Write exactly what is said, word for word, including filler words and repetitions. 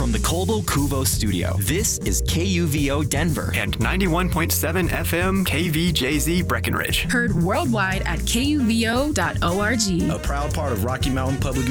from the Colbo Cuvo studio, this is K U V O Denver and ninety-one point seven F M K V J Z Breckenridge. Heard worldwide at K U V O dot org. A proud part of Rocky Mountain Public